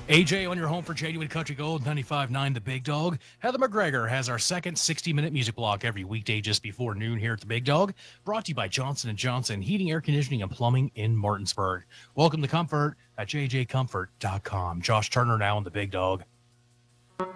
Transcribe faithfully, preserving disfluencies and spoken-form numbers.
A J on your home for Genuine Country Gold, ninety-five point nine The Big Dog. Heather McGregor has our second sixty-minute music block every weekday just before noon here at The Big Dog, brought to you by Johnson and Johnson Heating, Air Conditioning, and Plumbing in Martinsburg. Welcome to Comfort at j j comfort dot com. Josh Turner now on The Big Dog.